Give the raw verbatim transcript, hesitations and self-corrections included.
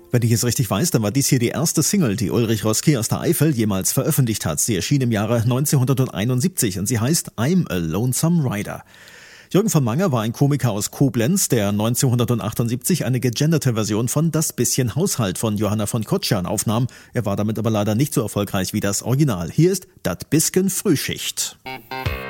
Wenn ich es richtig weiß, dann war dies hier die erste Single, die Ulrich Roski aus der Eifel jemals veröffentlicht hat. Sie erschien im Jahre neunzehnhunderteinundsiebzig und sie heißt I'm a Lonesome Rider. Jürgen von Manger war ein Komiker aus Koblenz, der neunzehnhundertachtundsiebzig eine gegenderte Version von Das bisschen Haushalt von Johanna von Kotschan aufnahm. Er war damit aber leider nicht so erfolgreich wie das Original. Hier ist Dat Bisken Frühschicht.